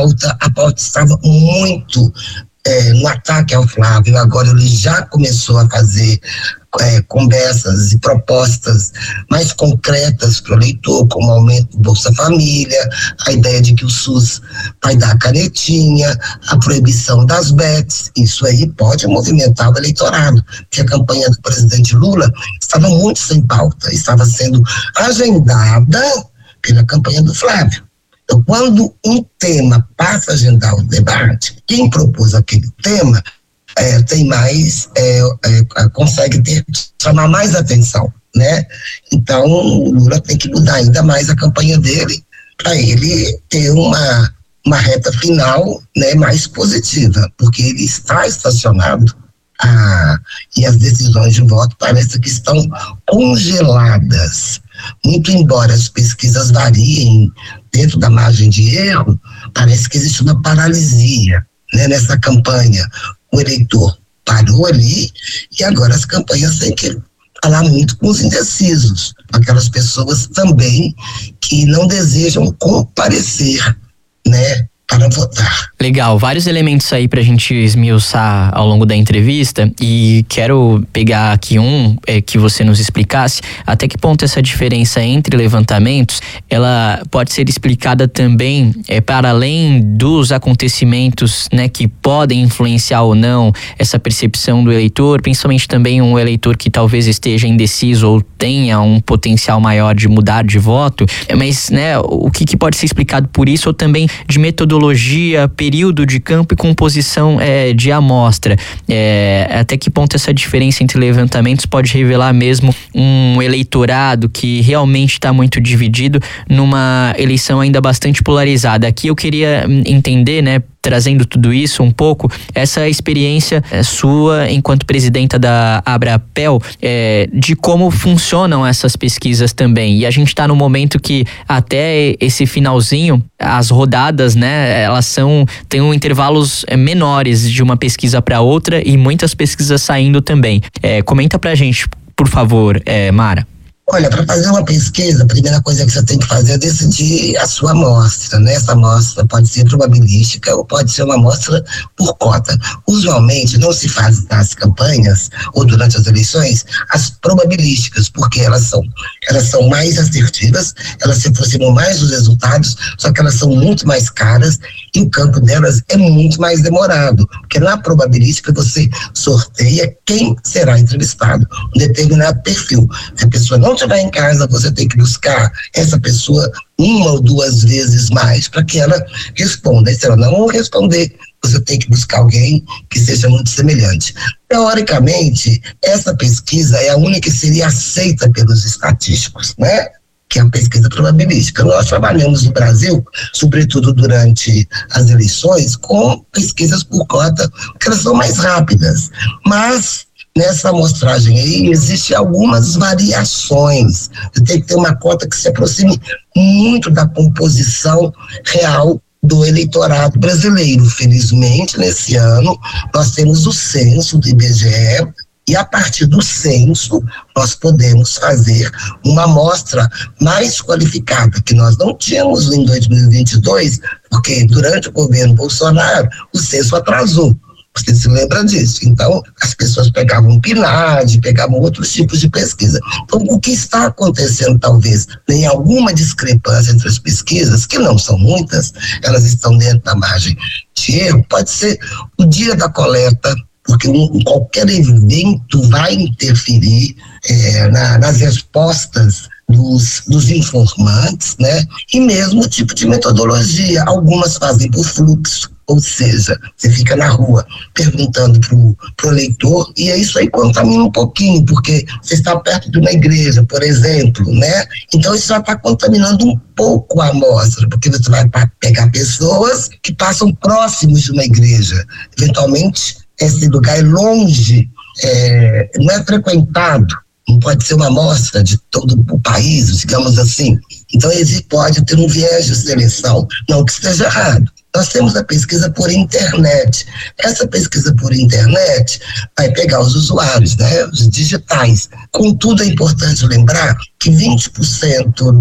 a pauta estava muito no ataque ao Flávio. Agora ele já começou a fazer conversas e propostas mais concretas para o eleitor, como o aumento do Bolsa Família, a ideia de que o SUS vai dar a canetinha, a proibição das bets. Isso aí pode movimentar o eleitorado, porque a campanha do presidente Lula estava muito sem pauta, estava sendo agendada pela campanha do Flávio. Então, quando um tema passa a agendar o debate, quem propôs aquele tema tem mais, consegue chamar mais atenção, né? Então, o Lula tem que mudar ainda mais a campanha dele para ele ter uma reta final, né, mais positiva, porque ele está estacionado e as decisões de voto parece que estão congeladas. Muito embora as pesquisas variem dentro da margem de erro, parece que existe uma paralisia, né, nessa campanha. O eleitor parou ali e agora as campanhas têm que falar muito com os indecisos, aquelas pessoas também que não desejam comparecer, né, para votar. Legal, vários elementos aí pra gente esmiuçar ao longo da entrevista, e quero pegar aqui que você nos explicasse até que ponto essa diferença entre levantamentos, ela pode ser explicada também para além dos acontecimentos, né, que podem influenciar ou não essa percepção do eleitor, principalmente também um eleitor que talvez esteja indeciso ou tenha um potencial maior de mudar de voto, mas, né, o que pode ser explicado por isso, ou também de metodologia, período de campo e composição de amostra. Até que ponto essa diferença entre levantamentos pode revelar mesmo um eleitorado que realmente está muito dividido numa eleição ainda bastante polarizada. Aqui eu queria entender, né, trazendo tudo isso um pouco, essa experiência sua enquanto presidenta da Abrapel, de como funcionam essas pesquisas também. E a gente está no momento que até esse finalzinho, as rodadas, né, elas têm intervalos menores de uma pesquisa para outra e muitas pesquisas saindo também. Comenta pra gente, por favor, Mara. Olha, para fazer uma pesquisa, a primeira coisa que você tem que fazer é decidir a sua amostra, né? Essa amostra pode ser probabilística ou pode ser uma amostra por cota. Usualmente não se faz nas campanhas ou durante as eleições as probabilísticas, porque elas são mais assertivas, elas se aproximam mais dos resultados, só que elas são muito mais caras e o campo delas é muito mais demorado, porque na probabilística você sorteia quem será entrevistado, um determinado perfil. Se a pessoa não estiver em casa, você tem que buscar essa pessoa uma ou duas vezes mais para que ela responda. E se ela não responder, você tem que buscar alguém que seja muito semelhante. Teoricamente, essa pesquisa é a única que seria aceita pelos estatísticos, né? Que é a pesquisa probabilística. Nós trabalhamos no Brasil, sobretudo durante as eleições, com pesquisas por cota, porque elas são mais rápidas. Mas nessa amostragem aí, existem algumas variações. Você tem que ter uma cota que se aproxime muito da composição real do eleitorado brasileiro. Felizmente, nesse ano, nós temos o censo do IBGE, e a partir do censo, nós podemos fazer uma amostra mais qualificada, que nós não tínhamos em 2022, porque durante o governo Bolsonaro, o censo atrasou. Você se lembra disso? Então, as pessoas pegavam o PNAD, pegavam outros tipos de pesquisa. Então, o que está acontecendo, talvez, em alguma discrepância entre as pesquisas, que não são muitas, elas estão dentro da margem de erro, pode ser o dia da coleta, porque qualquer evento vai interferir nas respostas dos informantes, né? E mesmo o tipo de metodologia. Algumas fazem por fluxo, ou seja, você fica na rua perguntando pro eleitor, e isso aí contamina um pouquinho, porque você está perto de uma igreja, por exemplo, né? Então isso já está contaminando um pouco a amostra, porque você vai pegar pessoas que passam próximos de uma igreja. Eventualmente, esse lugar é longe, não é frequentado, não pode ser uma amostra de todo o país, digamos assim. Então, pode ter um viés de seleção, não que esteja errado. Nós temos a pesquisa por internet. Essa pesquisa por internet vai pegar os usuários, né, os digitais. Contudo, é importante lembrar que 20%